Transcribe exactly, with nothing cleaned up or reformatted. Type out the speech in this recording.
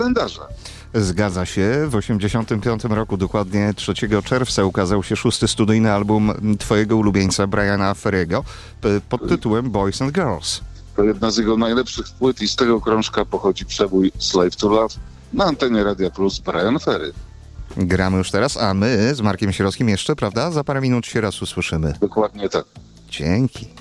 kalendarza. Zgadza się. W osiemdziesiątym piątym roku, dokładnie trzeciego czerwca, ukazał się szósty studyjny album twojego ulubieńca Briana Ferry'ego pod tytułem Boys and Girls. To jedna z jego najlepszych płyt i z tego krążka pochodzi przebój Slave to Love na antenie Radia Plus Brian Ferry. Gramy już teraz, a my z Markiem Sierockim jeszcze, prawda? Za parę minut się raz usłyszymy. Dokładnie tak. Dzięki.